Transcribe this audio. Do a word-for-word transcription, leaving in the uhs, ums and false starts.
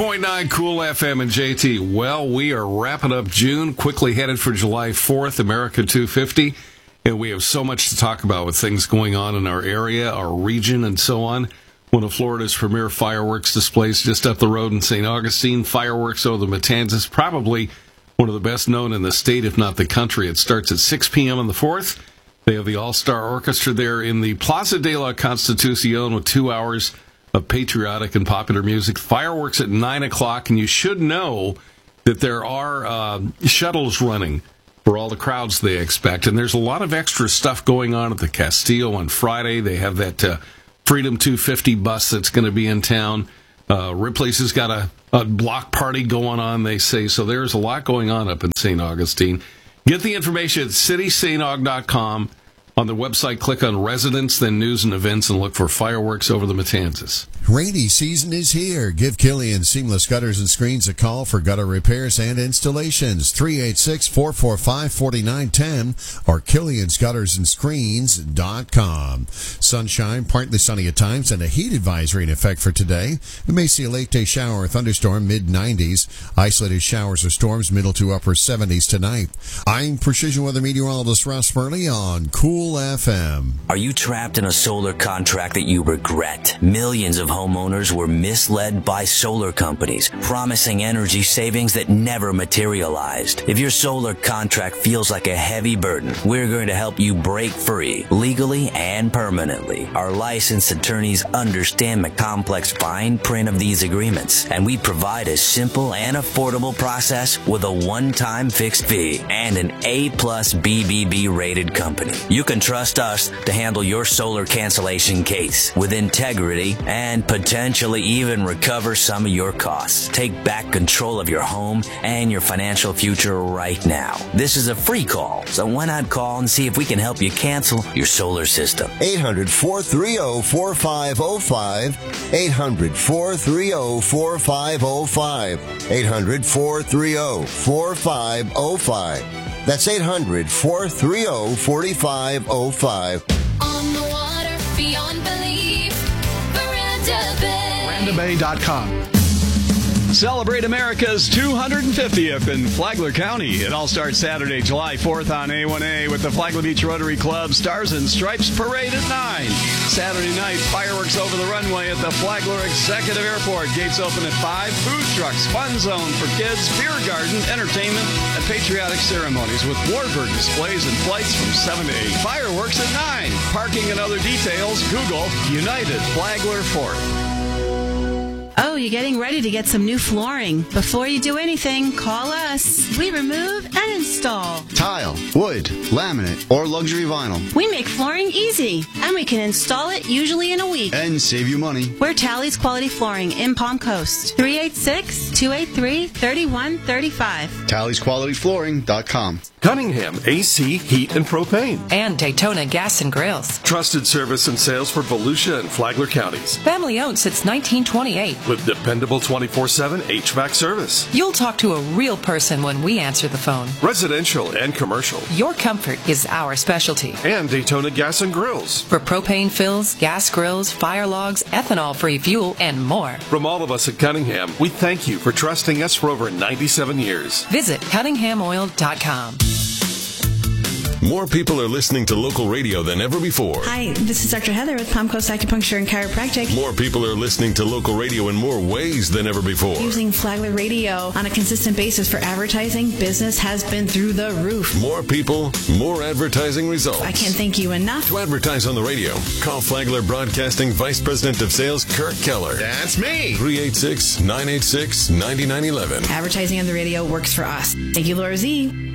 point nine Cool F M and J T. Well, we are wrapping up June, quickly headed for July fourth, America two fifty. And we have so much to talk about with things going on in our area, our region, and so on. One of Florida's premier fireworks displays just up the road in Saint Augustine. Fireworks over the Matanzas, probably one of the best known in the state, if not the country. It starts at six p.m. on the fourth. They have the All-Star Orchestra there in the Plaza de la Constitucion with two hours of patriotic and popular music. Fireworks at nine o'clock, and you should know that there are uh, shuttles running for all the crowds they expect. And there's a lot of extra stuff going on at the Castillo on Friday. They have that uh, Freedom two fifty bus that's going to be in town. Uh, Ripley's has got a, a block party going on, they say. So there's a lot going on up in Saint Augustine. Get the information at city saint aug dot com. On the website, click on Residents, then News and Events, and look for Fireworks over the Matanzas. Rainy season is here. Give Killian Seamless Gutters and Screens a call for gutter repairs and installations. three eight six, four four five, four nine one zero or killians gutters and screens dot com. Sunshine, partly sunny at times, and a heat advisory in effect for today. We may see a late-day shower or thunderstorm, mid nineties. Isolated showers or storms, middle to upper seventies tonight. I'm Precision Weather Meteorologist Russ Murley on Cool F M. Are you trapped in a solar contract that you regret? Millions of homeowners were misled by solar companies, promising energy savings that never materialized. If your solar contract feels like a heavy burden, we're going to help you break free, legally and permanently. Our licensed attorneys understand the complex fine print of these agreements, and we provide a simple and affordable process with a one-time fixed fee and an A plus B B B rated company. You can trust us to handle your solar cancellation case with integrity and potentially even recover some of your costs. Take back control of your home and your financial future right now. This is a free call, so why not call and see if we can help you cancel your solar system? eight hundred, four three zero, four five zero five. eight hundred, four three zero, four five zero five. eight hundred, four three zero, four five zero five. That's eight hundred, four three zero, four five zero five. On the water, beyond belief, Veranda Bay. Veranda Bay dot com. Celebrate America's two hundred fiftieth in Flagler County. It all starts Saturday, July fourth on A one A with the Flagler Beach Rotary Club Stars and Stripes Parade at nine. Saturday night, fireworks over the runway at the Flagler Executive Airport. Gates open at five. Food trucks, fun zone for kids, beer garden, entertainment, and patriotic ceremonies with warbird displays and flights from seven to eight. Fireworks at nine. Parking and other details, Google United Flagler Fourth. Oh, you're getting ready to get some new flooring. Before you do anything, call us. We remove and install. Tile, wood, laminate, or luxury vinyl. We make flooring easy, and we can install it usually in a week. And save you money. We're Tally's Quality Flooring in Palm Coast. three eight six, two eight three, three one three five. Tally's Quality Flooring dot com. Cunningham A C, Heat, and Propane. And Daytona Gas and Grills. Trusted service and sales for Volusia and Flagler counties. Family owned since nineteen twenty-eight. With dependable twenty-four seven H V A C service. You'll talk to a real person when we answer the phone. Residential and commercial. Your comfort is our specialty. And Daytona Gas and Grills. For propane fills, gas grills, fire logs, ethanol-free fuel, and more. From all of us at Cunningham, we thank you for trusting us for over ninety-seven years. Visit cunningham oil dot com. More people are listening to local radio than ever before. Hi, this is Doctor Heather with Palm Coast Acupuncture and Chiropractic. More people are listening to local radio in more ways than ever before. Using Flagler Radio on a consistent basis for advertising, business has been through the roof. More people, more advertising results. I can't thank you enough. To advertise on the radio, call Flagler Broadcasting Vice President of Sales, Kirk Keller. That's me. three eight six, nine eight six, nine nine one one. Advertising on the radio works for us. Thank you, Laura Z.